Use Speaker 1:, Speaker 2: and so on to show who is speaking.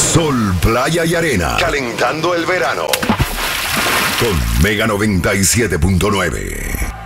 Speaker 1: Sol, playa y arena. Calentando el verano. Con Mega 97.9.